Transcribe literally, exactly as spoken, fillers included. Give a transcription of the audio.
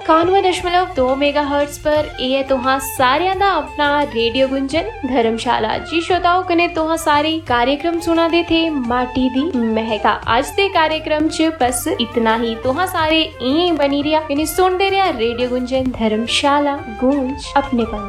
कानवे दशमलव दो mega hertz पर ये तुहा सारे दा अपना रेडियो गुंजन धर्मशाला जी श्रोताओं कने तुहा सारे कार्यक्रम सुना दे थे माटी दी महका। आज दे कार्यक्रम च बस इतना ही। तुहा सारे यहीं बनी रिया यानी सुनते रहा रेडियो गुंजन धर्मशाला गूंज अपने पल।